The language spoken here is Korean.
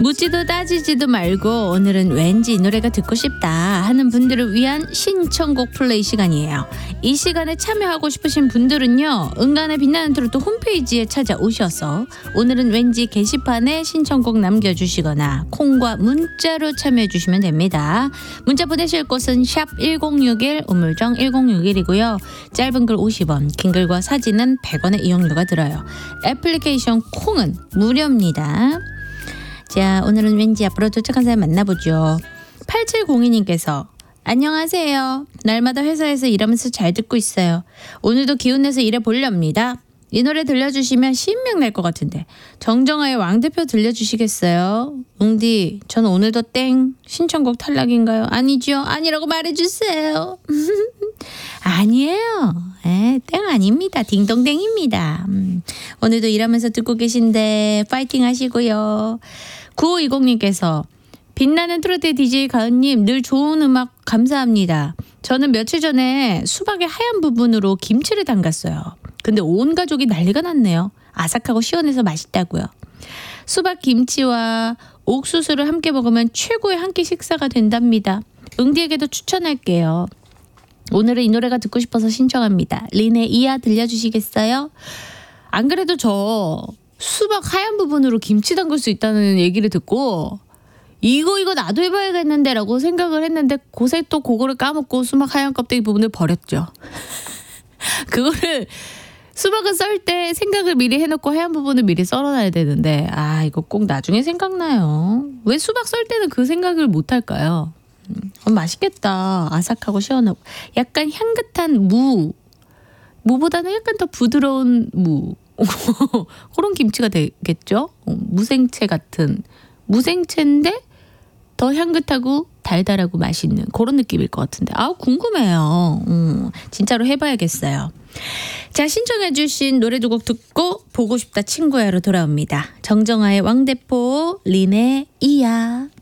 묻지도 따지지도 말고 오늘은 왠지 이 노래가 듣고 싶다 하는 분들을 위한 신청곡 플레이 시간이에요. 이 시간에 참여하고 싶으신 분들은요, 은간의 빛나는 트로트 홈페이지에 찾아오셔서 오늘은 왠지 게시판에 신청곡 남겨주시거나 콩과 문자로 참여해 주시면 됩니다. 문자 보내실 곳은 샵 1061 우물정 1061이고요. 짧은 글 50원, 긴 글과 사진은 100원의 이용료가 들어요. 애플리케이션 콩은 무료입니다. 자, 오늘은 왠지 앞으로 도착한 사람 만나보죠. 8702님께서 안녕하세요. 날마다 회사에서 일하면서 잘 듣고 있어요. 오늘도 기운내서 일해보렵니다. 이 노래 들려주시면 신명 날 것 같은데 정정아의 왕대표 들려주시겠어요? 웅디, 전 오늘도 땡 신청곡 탈락인가요? 아니죠. 아니라고 말해주세요. 아니에요. 땡 아닙니다. 딩동댕입니다. 오늘도 일하면서 듣고 계신데 파이팅 하시고요. 9520님께서 빛나는 트로트 DJ 가은님 늘 좋은 음악 감사합니다. 저는 며칠 전에 수박의 하얀 부분으로 김치를 담갔어요. 근데 온 가족이 난리가 났네요. 아삭하고 시원해서 맛있다고요. 수박 김치와 옥수수를 함께 먹으면 최고의 한 끼 식사가 된답니다. 응디에게도 추천할게요. 오늘은 이 노래가 듣고 싶어서 신청합니다. 린의 이야 들려주시겠어요? 안 그래도 저 수박 하얀 부분으로 김치 담글 수 있다는 얘기를 듣고 이거 나도 해봐야겠는데 라고 생각을 했는데 고세 또 그거를 까먹고 수박 하얀 껍데기 부분을 버렸죠. 그거를 수박을 썰 때 생각을 미리 해놓고 하얀 부분을 미리 썰어놔야 되는데 이거 꼭 나중에 생각나요. 왜 수박 썰 때는 그 생각을 못할까요? 맛있겠다. 아삭하고 시원하고 약간 향긋한 무보다는 약간 더 부드러운 무 그런 김치가 되겠죠. 무생채 같은 무생채인데 더 향긋하고 달달하고 맛있는 그런 느낌일 것 같은데 궁금해요. 진짜로 해봐야겠어요. 자, 신청해 주신 노래 두 곡 듣고 보고 싶다 친구야로 돌아옵니다. 정정아의 왕대포, 린의 이야.